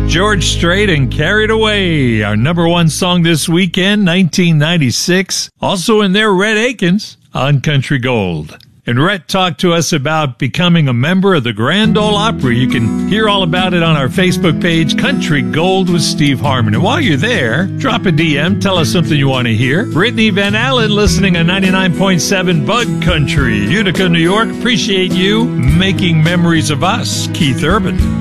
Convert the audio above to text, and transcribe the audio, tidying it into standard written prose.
George Strait and Carried Away, our number one song this weekend, 1996. Also in there, Rhett Akins on Country Gold. And Rhett talked to us about becoming a member of the Grand Ole Opry. You can hear all about it on our Facebook page, Country Gold with Steve Harmon. And while you're there, drop a DM, tell us something you want to hear. Brittany Van Allen listening on 99.7 Bug Country, Utica, New York. Appreciate you making memories of us. Keith Urban.